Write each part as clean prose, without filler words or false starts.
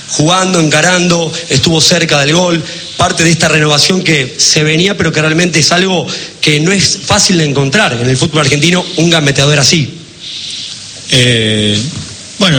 jugando, encarando, estuvo cerca del gol, parte de esta renovación que se venía, pero que realmente es algo que no es fácil de encontrar en el fútbol argentino, un gambeteador así. Bueno,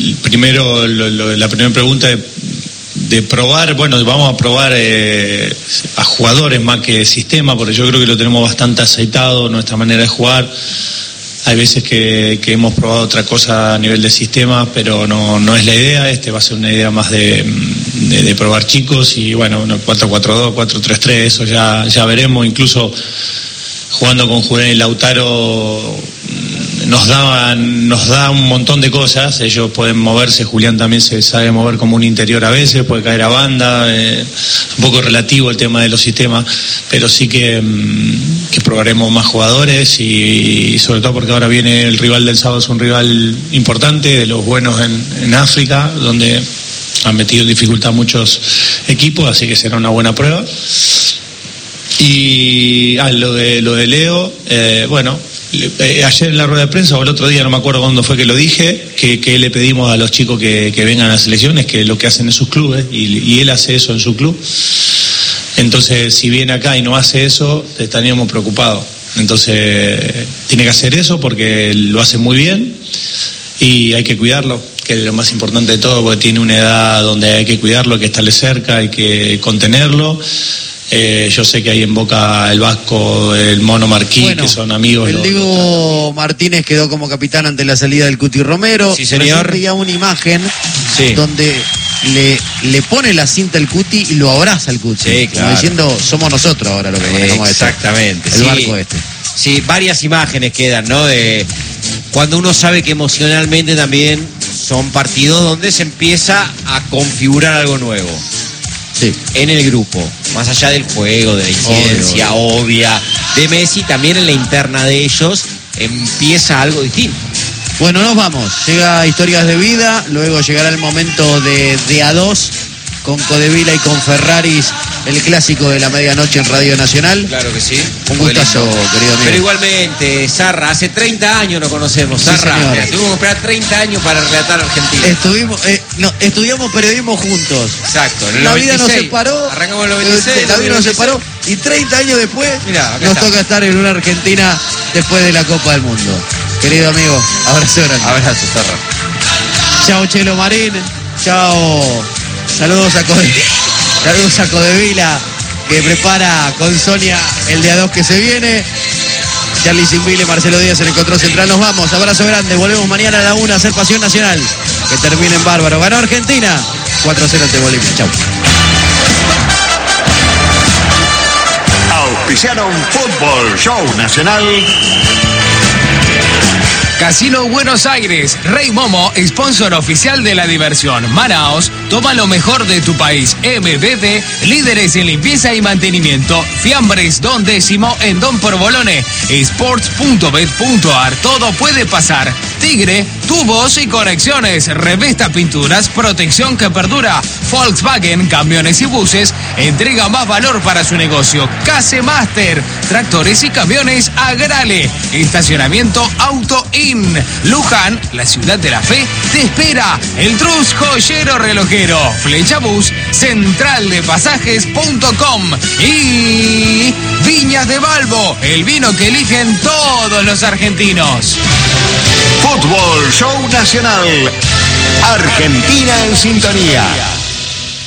la primera pregunta de probar, bueno, vamos a probar a jugadores más que sistema, porque yo creo que lo tenemos bastante aceitado, nuestra manera de jugar. Hay veces que hemos probado otra cosa a nivel de sistema, pero no es la idea. Va a ser una idea más de probar chicos y bueno, 4-4-2, 4-3-3, eso ya veremos. Incluso jugando con Julián y Lautaro nos da un montón de cosas. Ellos pueden moverse, Julián también se sabe mover como un interior a veces, puede caer a banda, un poco relativo el tema de los sistemas, pero sí que probaremos más jugadores y sobre todo porque ahora viene el rival del sábado, es un rival importante, de los buenos en África, donde han metido en dificultad muchos equipos, así que será una buena prueba. Y lo de Leo, bueno, ayer en la rueda de prensa o el otro día, no me acuerdo cuándo fue que lo dije, que le pedimos a los chicos que vengan a las selecciones, que lo que hacen en sus clubes, y él hace eso en su club. Entonces, si viene acá y no hace eso, estaríamos preocupados. Entonces, tiene que hacer eso porque lo hace muy bien y hay que cuidarlo, que es lo más importante de todo, porque tiene una edad donde hay que cuidarlo, hay que estarle cerca, hay que contenerlo. Yo sé que hay en Boca el Vasco, el Mono Marquí, bueno, que son amigos. El Diego Martínez quedó como capitán ante la salida del Cuti Romero. Sí, señor. Veía una imagen donde le pone la cinta al Cuti y lo abraza al Cuti. Sí, claro. Como diciendo, somos nosotros ahora lo que manejamos. Exactamente. El barco este. Sí, varias imágenes quedan, ¿no? De cuando uno sabe que emocionalmente también son partidos donde se empieza a configurar algo nuevo. Sí. En el grupo, más allá del juego, de la incidencia obvia de Messi, también en la interna de ellos empieza algo distinto. Bueno, nos vamos. Llega Historias de Vida, luego llegará el momento de A2 con Codevila y con Ferraris, el clásico de la medianoche en Radio Nacional. Claro que sí. Un gustazo, querido amigo. Pero igualmente, Zarra, hace 30 años nos conocemos, Zarra. Sí, tuvimos que esperar 30 años para relatar a Argentina. Estudiamos periodismo juntos. Exacto. La vida nos separó. Arrancamos en el 96. La vida nos separó. Y 30 años después mirá, nos toca estar en una Argentina después de la Copa del Mundo. Querido amigo, abrazo grande. Abrazo, Zarra. Chao, Chelo Marín. Chao. Saludos a Codevila, que prepara con Sonia el día 2 que se viene. Charlie Simbile, Marcelo Díaz en el control central. Nos vamos, abrazo grande. Volvemos mañana a la 1 a hacer Pasión Nacional. Que termine en bárbaro. Ganó Argentina 4-0 ante Bolivia. Chau. Auspiciaron Fútbol Show Nacional. Casino Buenos Aires, Rey Momo, sponsor oficial de la diversión. Manaos, toma lo mejor de tu país. MBB, líderes en limpieza y mantenimiento. Fiambres, Don Décimo en Don Porbolone. Sports.bet.ar, todo puede pasar. Tigre, tubos y conexiones. Revesta Pinturas, protección que perdura. Volkswagen, camiones y buses, entrega más valor para su negocio. Case Master, tractores y camiones Agrale. Estacionamiento Auto In. Luján, la ciudad de la fe, te espera. El Trus Joyero Relojero. Flecha Bus, centraldepasajes.com. Y Viñas de Balbo, el vino que eligen todos los argentinos. Fútbol Show Nacional. Argentina en sintonía.